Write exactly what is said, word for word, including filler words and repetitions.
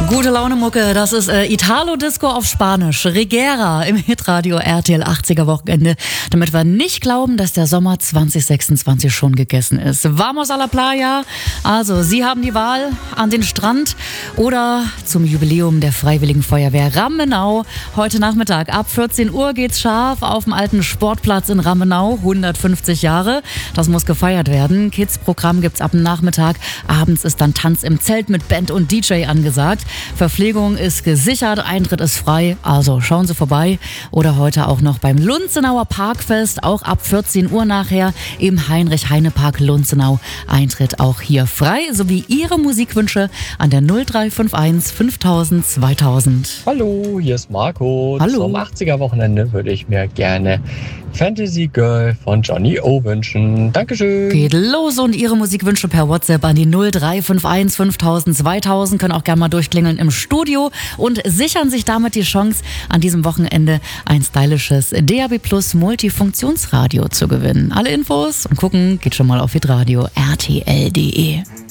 Gute Laune Mucke, das ist äh, Italo Disco auf Spanisch, Reguera im Hitradio R T L achtziger Wochenende, damit wir nicht glauben, dass der Sommer zwanzig sechsundzwanzig schon gegessen ist. Vamos a la playa, also Sie haben die Wahl, an den Strand oder zum Jubiläum der Freiwilligen Feuerwehr Rammenau. Heute Nachmittag ab vierzehn Uhr geht's scharf auf dem alten Sportplatz in Rammenau, hundertfünfzig Jahre, das muss gefeiert werden. Kids-Programm gibt's ab dem Nachmittag, abends ist dann Tanz im Zelt mit Band und D J angesagt. Verpflegung ist gesichert, Eintritt ist frei, also schauen Sie vorbei. Oder heute auch noch beim Lunzenauer Parkfest, auch ab vierzehn Uhr nachher im Heinrich-Heine-Park Lunzenau. Eintritt auch hier frei, sowie Ihre Musikwünsche an der null drei fünf eins fünftausend zweitausend. Hallo, hier ist Marco. Hallo. Zum achtziger Wochenende würde ich mir gerne Fantasy Girl von Johnny O wünschen. Dankeschön. Geht los und Ihre Musikwünsche per WhatsApp an die null drei fünf eins fünftausend zweitausend. Können auch gerne mal durchklingeln im Studio und sichern sich damit die Chance, an diesem Wochenende ein stylisches D A B Plus Multifunktionsradio zu gewinnen. Alle Infos und gucken geht schon mal auf hitradio R T L punkt de.